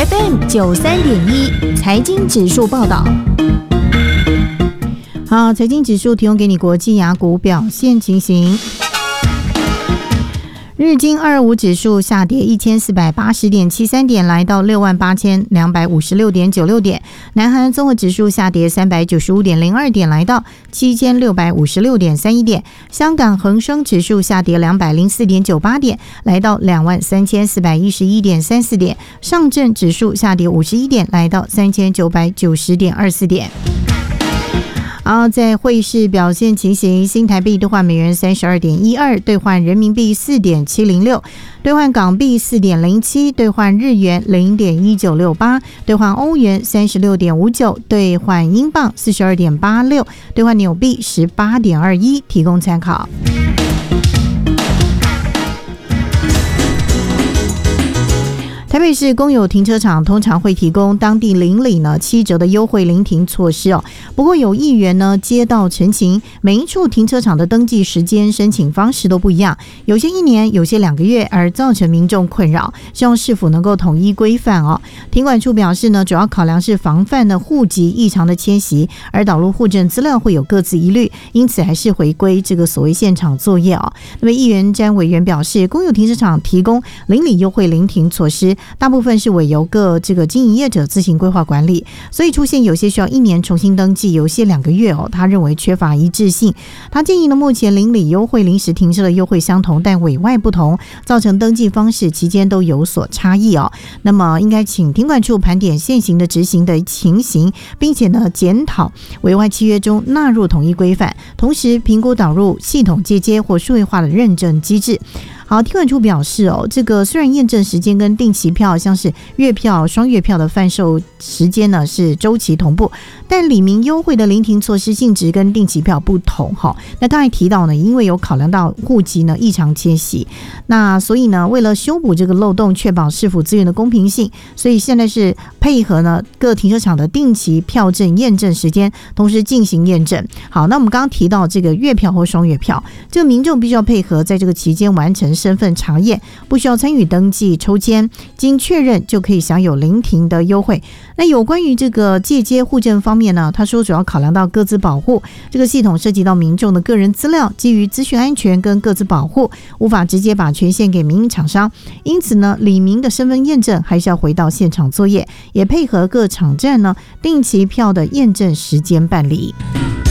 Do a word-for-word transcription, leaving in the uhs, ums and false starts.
F M 九三点一财经指数报道。好，财经指数提供给你国际雅股表现情形。日经二二五指数下跌一千四百八十点七三点，来到六万八千两百五十六点九六点。南韩综合指数下跌三百九十五点零二点，来到七千六百五十六点三一点。香港恒生指数下跌两百零四点九八点，来到两万三千四百一十一点三四点。上证指数下跌五十一点，来到三千九百九十点二四点。好，在汇市表现情形，新台币兑换美元三十二点一二，兑换人民币四点七零六，兑换港币四点零七，兑换日元零点一九六八，兑换欧元三十六点五九，兑换英镑四十二点八六，兑换纽币十八点二一，提供参考。台北市公有停车场通常会提供当地邻里呢七折的优惠临停措施哦。不过有议员呢接到陈情，每一处停车场的登记时间、申请方式都不一样，有些一年，有些两个月，而造成民众困扰，希望市府能够统一规范哦。停管处表示呢，主要考量是防范呢户籍异常的迁徙，而导入户政资料会有各自疑虑，因此还是回归这个所谓现场作业哦。那么议员詹委员表示，公有停车场提供邻里优惠临停措施，大部分是委由各这个经营业者自行规划管理，所以出现有些需要一年重新登记，有些两个月哦。他认为缺乏一致性，他建议呢，目前邻里优惠、临时停车的优惠相同，但委外不同，造成登记方式期间都有所差异哦。那么应该请停管处盘点现行的执行的情形，并且呢检讨委外契约中纳入统一规范，同时评估导入系统接接或数位化的认证机制。好，停管处表示哦，这个虽然验证时间跟定期票像是月票、双月票的贩售时间呢是周期同步，但里民优惠的临停措施性质跟定期票不同哈。那刚才提到呢，因为有考量到户籍呢异常迁徙，那所以呢为了修补这个漏洞，确保市府资源的公平性，所以现在是配合呢各停车场的定期票证验证时间，同时进行验证。好，那我们刚刚提到这个月票或双月票，这个民众必须要配合在这个期间完成身份查验，不需要参与登记抽签，经确认就可以享有临停的优惠。那有关于这个借接户政方面呢，他说主要考量到个资保护，这个系统涉及到民众的个人资料，基于资讯安全跟个资保护，无法直接把权限给民营厂商，因此呢，里民的身份验证还是要回到现场作业，也配合各场站呢定期票的验证时间办理。